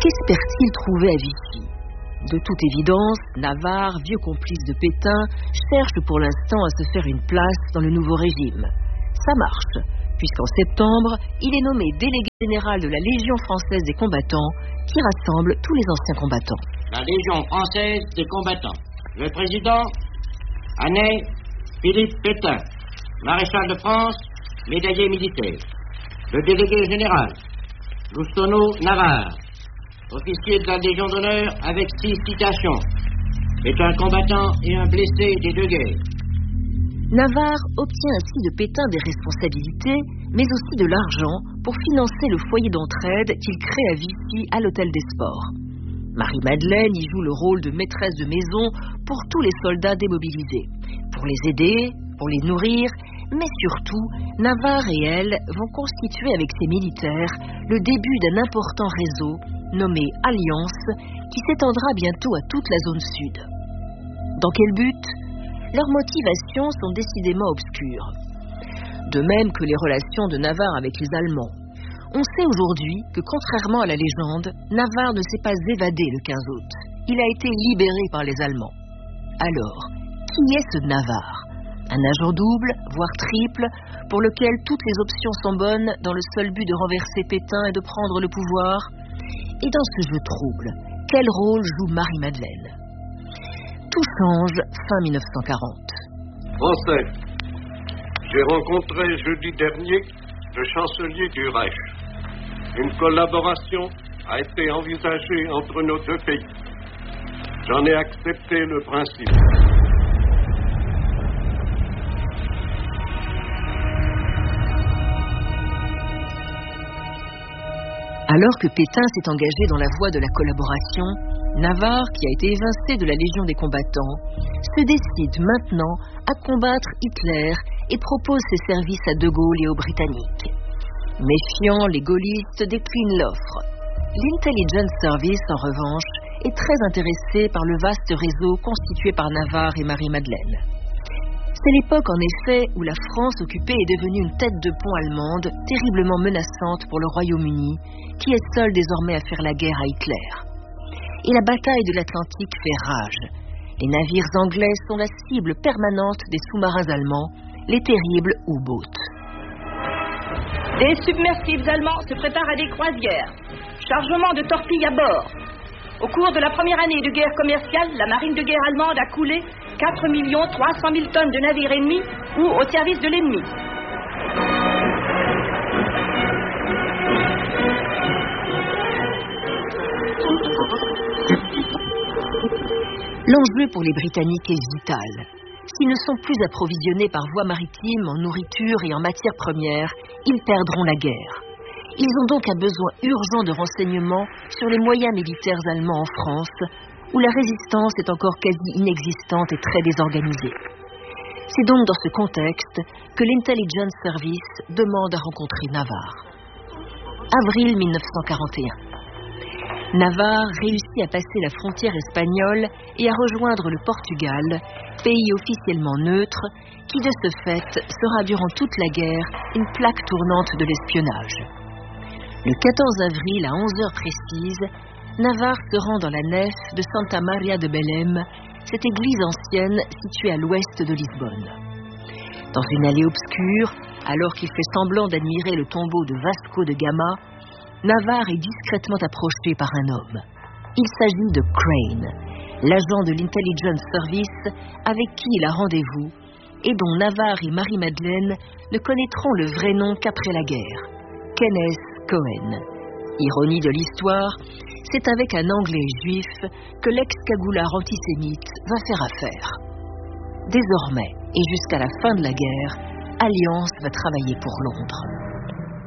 Qu'espère-t-il trouver à Vichy ? De toute évidence, Navarre, vieux complice de Pétain, cherche pour l'instant à se faire une place dans le nouveau régime. Ça marche, puisqu'en septembre, il est nommé délégué général de la Légion française des combattants, qui rassemble tous les anciens combattants. La Légion française des combattants. Le président, Anet Philippe Pétain. Maréchal de France, médaillé militaire. Le délégué général, Loustonneau Navarre. Officier de la Légion d'honneur avec 6 citations. Est un combattant et un blessé des deux guerres. Navarre obtient ainsi de Pétain des responsabilités, mais aussi de l'argent pour financer le foyer d'entraide qu'il crée à Vichy à l'Hôtel des Sports. Marie-Madeleine y joue le rôle de maîtresse de maison pour tous les soldats démobilisés, pour les aider, pour les nourrir, mais surtout, Navarre et elle vont constituer avec ses militaires le début d'un important réseau nommé Alliance, qui s'étendra bientôt à toute la zone sud. Dans quel but ? Leurs motivations sont décidément obscures. De même que les relations de Navarre avec les Allemands. On sait aujourd'hui que, contrairement à la légende, Navarre ne s'est pas évadé le 15 août. Il a été libéré par les Allemands. Alors, qui est ce Navarre ? Un agent double, voire triple, pour lequel toutes les options sont bonnes dans le seul but de renverser Pétain et de prendre le pouvoir ? Et dans ce jeu trouble, quel rôle joue Marie-Madeleine ? Tout change fin 1940. Français, j'ai rencontré jeudi dernier le chancelier du Reich. Une collaboration a été envisagée entre nos deux pays. J'en ai accepté le principe. Alors que Pétain s'est engagé dans la voie de la collaboration, Navarre, qui a été évincé de la Légion des combattants, se décide maintenant à combattre Hitler et propose ses services à De Gaulle et aux Britanniques. Méfiants, les gaullistes déclinent l'offre. L'Intelligence Service, en revanche, est très intéressé par le vaste réseau constitué par Navarre et Marie-Madeleine. C'est l'époque, en effet, où la France occupée est devenue une tête de pont allemande terriblement menaçante pour le Royaume-Uni, qui est seul désormais à faire la guerre à Hitler. Et la bataille de l'Atlantique fait rage. Les navires anglais sont la cible permanente des sous-marins allemands, les terribles U-boats. Des submersibles allemands se préparent à des croisières. Chargement de torpilles à bord. Au cours de la première année de guerre commerciale, la marine de guerre allemande a coulé 4 300 000 tonnes de navires ennemis ou au service de l'ennemi. L'enjeu pour les Britanniques est vital. S'ils ne sont plus approvisionnés par voie maritime en nourriture et en matières premières, ils perdront la guerre. Ils ont donc un besoin urgent de renseignements sur les moyens militaires allemands en France, où la résistance est encore quasi inexistante et très désorganisée. C'est donc dans ce contexte que l'Intelligence Service demande à rencontrer Navarre. Avril 1941. Navarre réussit à passer la frontière espagnole et à rejoindre le Portugal, pays officiellement neutre, qui de ce fait sera durant toute la guerre une plaque tournante de l'espionnage. Le 14 avril à 11h précises, Navarre se rend dans la nef de Santa Maria de Belém, cette église ancienne située à l'ouest de Lisbonne. Dans une allée obscure, alors qu'il fait semblant d'admirer le tombeau de Vasco de Gama, Navarre est discrètement approché par un homme. Il s'agit de Crane, l'agent de l'Intelligence Service avec qui il a rendez-vous et dont Navarre et Marie-Madeleine ne connaîtront le vrai nom qu'après la guerre, Kenneth Cohen. Ironie de l'histoire, c'est avec un Anglais juif que l'ex-cagoulard antisémite va faire affaire. Désormais, et jusqu'à la fin de la guerre, Alliance va travailler pour Londres.